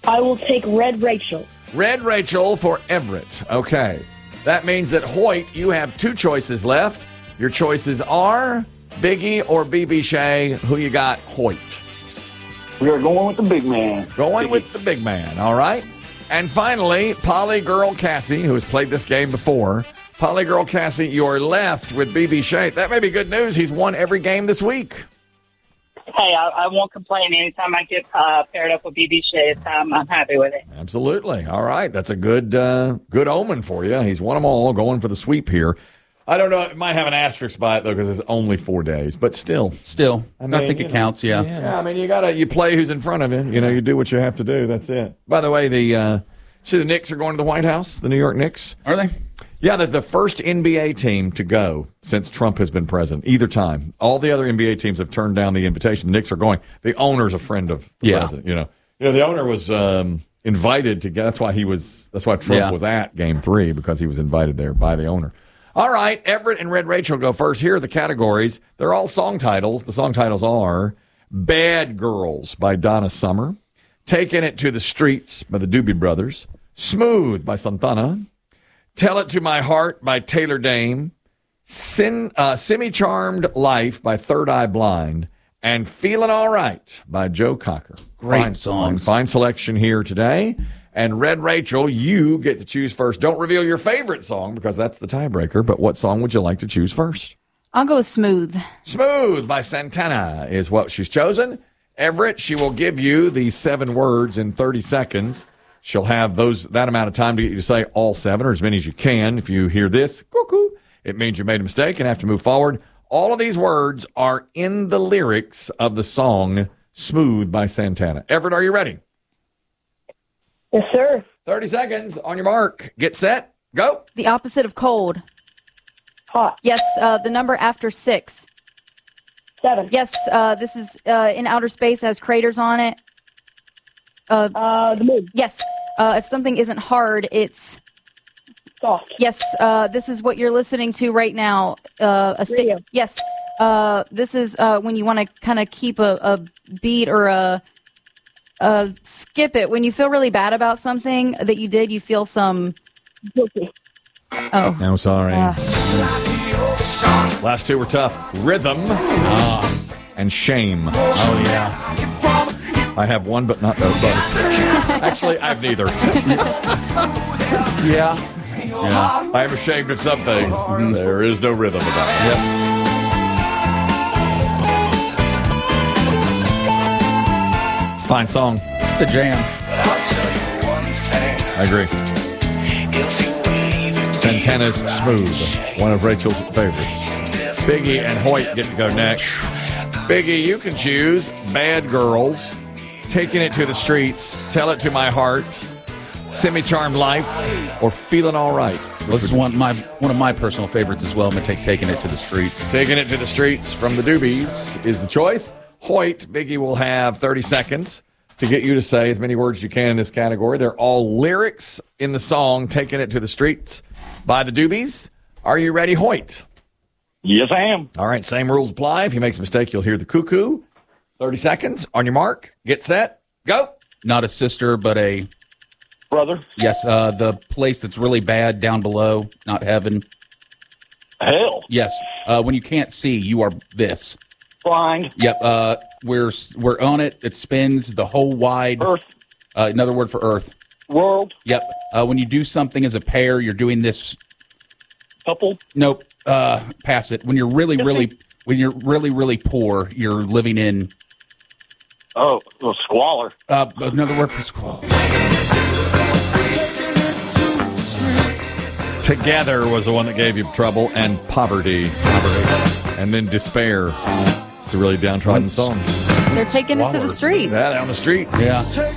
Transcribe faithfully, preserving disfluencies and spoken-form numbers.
I will take Red Rachel. Red Rachel for Everett. Okay. That means that Hoyt, you have two choices left. Your choices are Biggie or B B Shea. Who you got, Hoyt? We are going with the big man. Going Biggie. with the big man, all right? And finally, Poly Girl Cassie, who has played this game before. Poly Girl Cassie, you're left with B B Shea. That may be good news. He's won every game this week. Hey, I, I won't complain. Anytime I get uh, paired up with B B Shea, I'm, I'm happy with it. Absolutely. All right. That's a good uh, good omen for you. He's won them all, going for the sweep here. I don't know. It might have an asterisk by it, though, because it's only four days. But still. Still. I, mean, I think it know, counts, yeah. yeah. I mean, you got to you play who's in front of you. You know, you do what you have to do. That's it. By the way, the uh, see the Knicks are going to the White House, the New York Knicks. Are they? Yeah, they're the first N B A team to go since Trump has been president, either time. All the other N B A teams have turned down the invitation. The Knicks are going. The owner's a friend of the yeah. president, you know. You know, the owner was um, invited to get, that's why he was, that's why Trump yeah. was at game three, because he was invited there by the owner. All right, Everett and Red Rachel go first. Here are the categories. They're all song titles. The song titles are Bad Girls by Donna Summer, Taking It to the Streets by the Doobie Brothers, Smooth by Santana, Tell It to My Heart by Taylor Dame, Sin, uh, Semi-Charmed Life by Third Eye Blind, and Feeling All Right by Joe Cocker. Great fine, songs. Fine, fine selection here today. And Red Rachel, you get to choose first. Don't reveal your favorite song because that's the tiebreaker, but what song would you like to choose first? I'll go with Smooth. Smooth by Santana is what she's chosen. Everett, she will give you the seven words in thirty seconds. She'll have those that amount of time to get you to say all seven, or as many as you can. If you hear this, cuckoo, it means you made a mistake and have to move forward. All of these words are in the lyrics of the song Smooth by Santana. Everett, are you ready? Yes, sir. thirty seconds on your mark. Get set. Go. The opposite of cold. Hot. Yes, uh, the number after six. Seven. Yes, uh, this is uh, in outer space, has craters on it. Uh, Uh, the moon. yes, uh, if something isn't hard, it's... Soft. Yes, uh, this is what you're listening to right now. Uh, a sta- Radio. Yes, uh, this is uh, when you want to kind of keep a, a beat or a, a skip it. When you feel really bad about something that you did, you feel some... Guilty. Oh. No, sorry. Uh, Last two were tough. Rhythm Ah. and Shame. Oh, yeah. I have one, but not both. Actually, I have neither. Yeah. Yeah. I am ashamed of some things. There is no rhythm about it. Yep. It's a fine song. It's a jam. I agree. Santana's Smooth, one of Rachel's favorites. Biggie and Hoyt get to go next. Biggie, you can choose Bad Girls, Taking It to the Streets, Tell It to My Heart, Semi-Charmed Life, or Feeling All Right. This is one, my, one of my personal favorites as well. I'm going to take Taking It to the Streets. Taking It to the Streets from the Doobies is the choice. Hoyt, Biggie will have thirty seconds to get you to say as many words as you can in this category. They're all lyrics in the song Taking It to the Streets by the Doobies. Are you ready, Hoyt? Yes, I am. All right, same rules apply. If you make a mistake, you'll hear the cuckoo. thirty seconds. On your mark. Get set. Go. Not a sister, but a... Brother. Yes, uh, the place that's really bad down below, not heaven. Hell. Yes, uh, when you can't see, you are this. Blind. Yep, uh, we're we're on it. It spins the whole wide. Earth. Uh, another word for earth. World. Yep. Uh, when you do something as a pair, you're doing this. Couple. Nope. Uh, pass it. When you're really, really, when you're really, really poor, you're living in. Oh, well, squalor. Uh, another word for squalor. Together was the one that gave you trouble, and poverty. Poverty. And then despair. It's a really downtrodden song. they're taking it to the streets. Yeah, down the streets. Yeah.